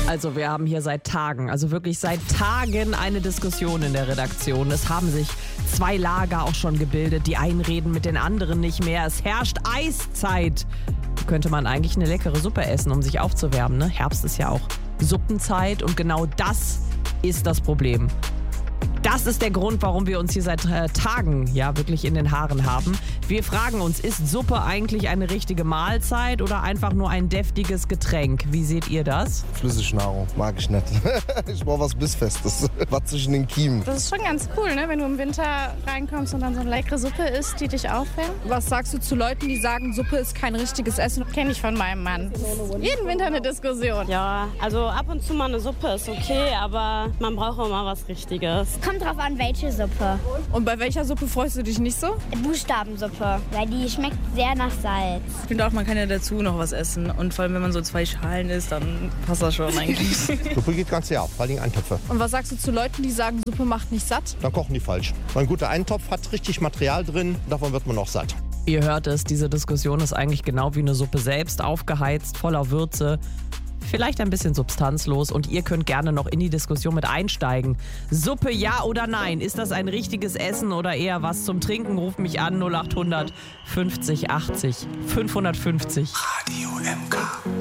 Also wir haben hier seit Tagen, also wirklich seit Tagen eine Diskussion in der Redaktion. Es haben sich zwei Lager auch schon gebildet. Die einen reden mit den anderen nicht mehr. Es herrscht Eiszeit. Da könnte man eigentlich eine leckere Suppe essen, um sich aufzuwärmen, ne? Herbst ist ja auch Suppenzeit und genau das ist das Problem. Das ist der Grund, warum wir uns hier seit Tagen ja wirklich in den Haaren haben. Wir fragen uns, ist Suppe eigentlich eine richtige Mahlzeit oder einfach nur ein deftiges Getränk? Wie seht ihr das? Flüssignahrung mag ich nicht. Ich brauche was Bissfestes, was zwischen den Kiemen. Das ist schon ganz cool, ne? Wenn du im Winter reinkommst und dann so eine leckere Suppe isst, die dich aufwärmt. Was sagst du zu Leuten, die sagen, Suppe ist kein richtiges Essen? Kenne ich von meinem Mann. Jeden Winter eine Diskussion. Ja, also ab und zu mal eine Suppe ist okay, aber man braucht auch mal was Richtiges. Kommt drauf an, welche Suppe. Und bei welcher Suppe freust du dich nicht so? Buchstabensuppe, weil die schmeckt sehr nach Salz. Ich finde auch, man kann ja dazu noch was essen. Und vor allem, wenn man so 2 Schalen isst, dann passt das schon eigentlich. Suppe geht ganz Jahr, vor allem Eintöpfe. Und was sagst du zu Leuten, die sagen, Suppe macht nicht satt? Dann kochen die falsch. Ein guter Eintopf hat richtig Material drin, davon wird man auch satt. Ihr hört es, diese Diskussion ist eigentlich genau wie eine Suppe selbst, aufgeheizt, voller Würze. Vielleicht ein bisschen substanzlos und ihr könnt gerne noch in die Diskussion mit einsteigen. Suppe ja oder nein? Ist das ein richtiges Essen oder eher was zum Trinken? Ruft mich an 0800 50 80 550. Radio MK.